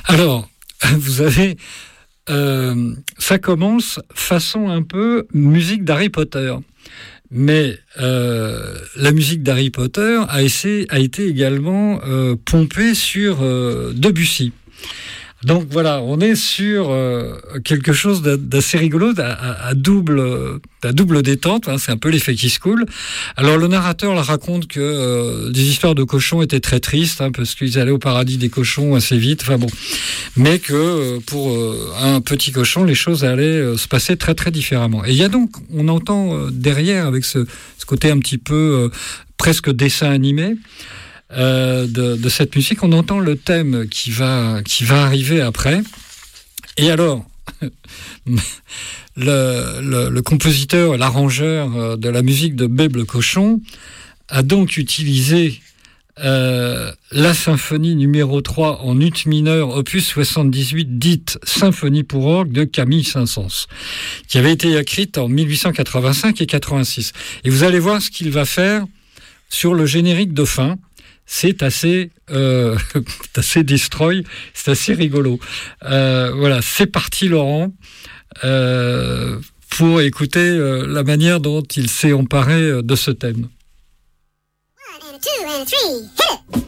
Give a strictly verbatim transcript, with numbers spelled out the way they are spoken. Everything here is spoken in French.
Alors, vous avez... Euh, ça commence façon un peu musique d'Harry Potter. Mais euh, la musique d'Harry Potter a, essayé, a été également euh, pompée sur euh, Debussy. Donc voilà, on est sur euh, quelque chose d'assez rigolo, à, à, double, à double détente, hein, c'est un peu l'effet qui se coule. Alors le narrateur là, raconte que euh, des histoires de cochons étaient très tristes, hein, parce qu'ils allaient au paradis des cochons assez vite, enfin bon. Mais que euh, pour euh, un petit cochon, les choses allaient euh, se passer très très différemment. Et il y a donc, on entend euh, derrière, avec ce, ce côté un petit peu euh, presque dessin animé, Euh, de, de cette musique, on entend le thème qui va, qui va arriver après. Et alors, le, le, le compositeur, l'arrangeur de la musique de Babe le cochon a donc utilisé euh, la symphonie numéro trois en ut mineur, opus soixante-dix-huit, dite Symphonie pour orgue de Camille Saint-Saëns, qui avait été écrite en mille huit cent quatre-vingt-cinq et quatre-vingt-six. Et vous allez voir ce qu'il va faire sur le générique de fin. C'est assez, euh, assez destroy, c'est assez rigolo. Euh, voilà, c'est parti Laurent, euh, pour écouter euh, la manière dont il s'est emparé de ce thème. One and two and three, hit it!